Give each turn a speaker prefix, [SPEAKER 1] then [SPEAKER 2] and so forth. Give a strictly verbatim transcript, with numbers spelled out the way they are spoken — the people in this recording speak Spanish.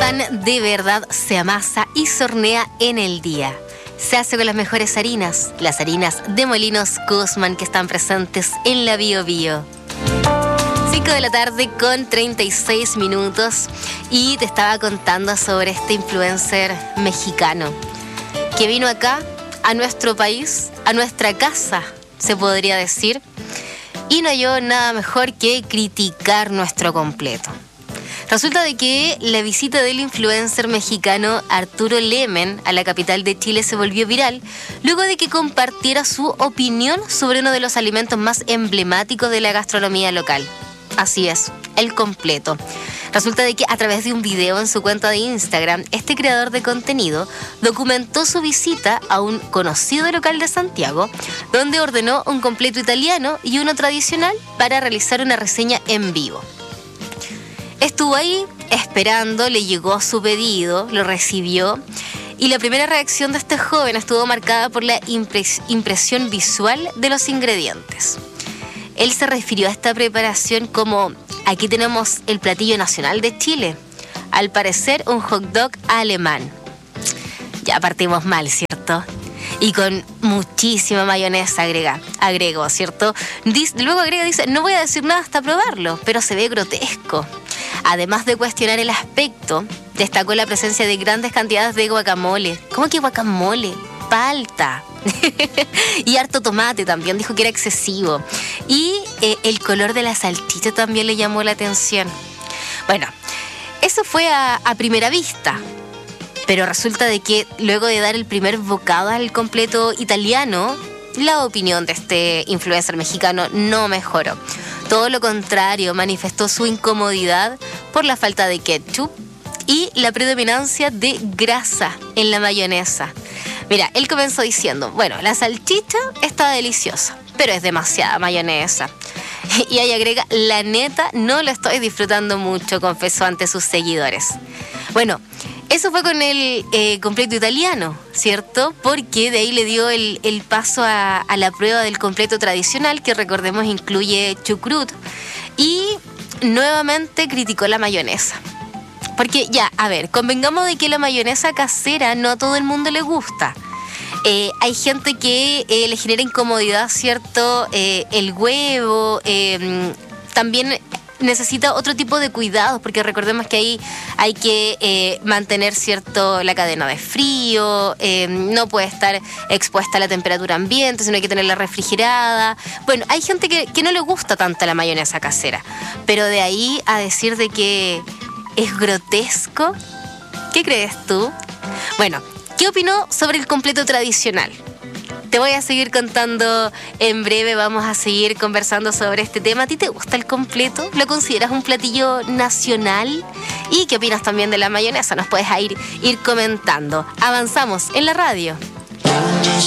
[SPEAKER 1] pan de verdad se amasa y se hornea en el día. Se hace con las mejores harinas, las harinas de Molinos Guzmán que están presentes en la Bio Bio. cinco de la tarde con treinta y seis minutos y te estaba contando sobre este influencer mexicano que vino acá a nuestro país, a nuestra casa, se podría decir, y no halló nada mejor que criticar nuestro completo. Resulta de que la visita del influencer mexicano Arturo Lemen a la capital de Chile se volvió viral luego de que compartiera su opinión sobre uno de los alimentos más emblemáticos de la gastronomía local. Así es, el completo. Resulta de que a través de un video en su cuenta de Instagram, este creador de contenido documentó su visita a un conocido local de Santiago, donde ordenó un completo italiano y uno tradicional para realizar una reseña en vivo. Estuvo ahí esperando, le llegó su pedido, lo recibió y la primera reacción de este joven estuvo marcada por la impres- impresión visual de los ingredientes. Él se refirió a esta preparación como: aquí tenemos el platillo nacional de Chile, al parecer un hot dog alemán. Ya partimos mal, ¿cierto? Y con muchísima mayonesa agrega, agrego, ¿cierto? Dice, luego agrega, dice, no voy a decir nada hasta probarlo, pero se ve grotesco. Además de cuestionar el aspecto, destacó la presencia de grandes cantidades de guacamole. ¿Cómo que guacamole? Palta. Y harto tomate también, dijo que era excesivo. Y eh, el color de la salchicha también le llamó la atención. Bueno, eso fue a, a primera vista. Pero resulta de que luego de dar el primer bocado al completo italiano, la opinión de este influencer mexicano no mejoró. Todo lo contrario, manifestó su incomodidad por la falta de ketchup y la predominancia de grasa en la mayonesa. Mira, él comenzó diciendo, bueno, la salchicha está deliciosa, pero es demasiada mayonesa. Y ahí agrega, la neta, no lo estoy disfrutando mucho, confesó ante sus seguidores. Bueno, eso fue con el eh, completo italiano, ¿cierto? Porque de ahí le dio el, el paso a, a la prueba del completo tradicional, que recordemos incluye chucrut, y nuevamente criticó la mayonesa. Porque ya, a ver, convengamos de que la mayonesa casera no a todo el mundo le gusta. Eh, hay gente que eh, le genera incomodidad, ¿cierto? Eh, el huevo, eh, también necesita otro tipo de cuidados, porque recordemos que ahí hay que eh, mantener, ¿cierto?, la cadena de frío, eh, no puede estar expuesta a la temperatura ambiente, sino hay que tenerla refrigerada. Bueno, hay gente que, que no le gusta tanto la mayonesa casera, pero de ahí a decir de que es grotesco, ¿qué crees tú? Bueno, ¿qué opinó sobre el completo tradicional? Te voy a seguir contando en breve, vamos a seguir conversando sobre este tema. ¿A ti te gusta el completo? ¿Lo consideras un platillo nacional? ¿Y qué opinas también de la mayonesa? Nos puedes ir, ir comentando. Avanzamos en la radio.